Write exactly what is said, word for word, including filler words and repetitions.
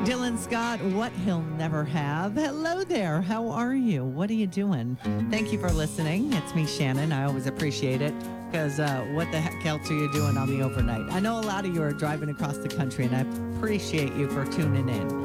Dylan Scott, What He'll Never Have. Hello there. How are you? What are you doing? Thank you for listening. It's me, Shannon. I always appreciate it because uh, what the heck else are you doing on the overnight? I know a lot of you are driving across the country, and I appreciate you for tuning in.